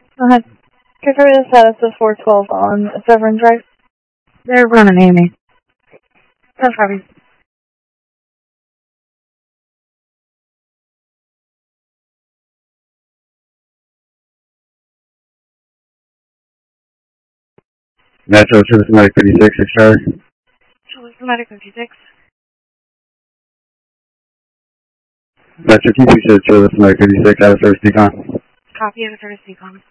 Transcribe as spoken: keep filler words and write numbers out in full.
Go ahead. Confirm the status of four twelve on Severn Drive. They're running, Amy. No problem. Metro Service Medic fifty-six, six Charlie. Service Medic fifty-six. Metro T two Service Medic fifty-six, out of service decon. Copy of the service decon.